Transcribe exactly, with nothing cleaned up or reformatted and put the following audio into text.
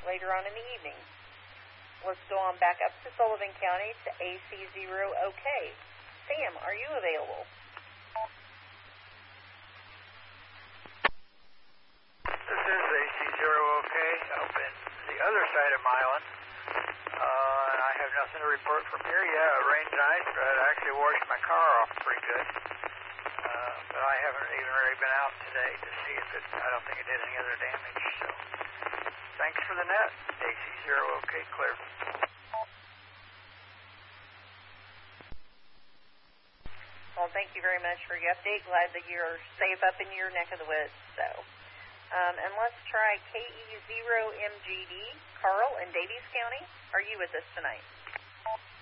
later on in the evening. Let's go on back up to Sullivan County to A C zero O K. Sam, are you available? This is A C zero O K up in the other side of Milan. Uh, and I have nothing to report from here. Yeah, it rained tonight, but I actually washed my car off pretty good. Uh, but I haven't even really been out today to see if it, I don't think it did any other damage. So thanks for the net. A C zero O K clear. Well, thank you very much for your update. Glad that you're safe up in your neck of the woods. So, um, and let's try K E zero M G D. Carl in Davies County. Are you with us tonight?